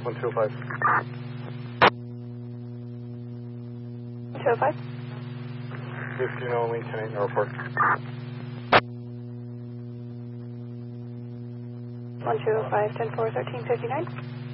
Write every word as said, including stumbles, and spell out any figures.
one two oh five. one two oh five. fifteen only, ten eight, no report. one two oh five, ten four, thirteen fifty-nine.